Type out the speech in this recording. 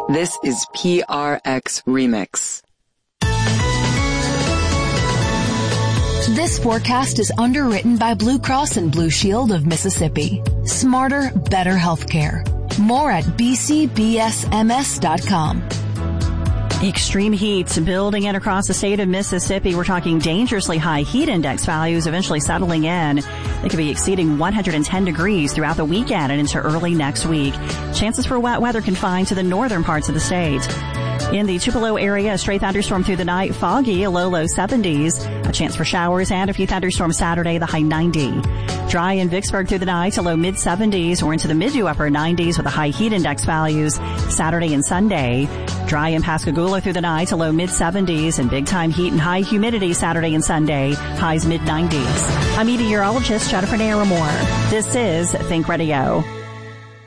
This is PRX Remix. This forecast is underwritten by Blue Cross and Blue Shield of Mississippi. Smarter, better healthcare. More at bcbsms.com. Extreme heat building in across the state of Mississippi. We're talking dangerously high heat index values eventually settling in. They could be exceeding 110 degrees throughout the weekend and into early next week. Chances for wet weather confined to the northern parts of the state. In the Tupelo area, a stray thunderstorm through the night, foggy, a low 70s. A chance for showers and a few thunderstorms Saturday, the high 90. Dry in Vicksburg through the night, a low mid-70s or into the mid to upper 90s with the high heat index values Saturday and Sunday. Dry in Pascagoula through the night, a low mid-70s and big-time heat and high humidity Saturday and Sunday, highs mid-90s. I'm meteorologist Jennifer Naramore. This is Think Radio.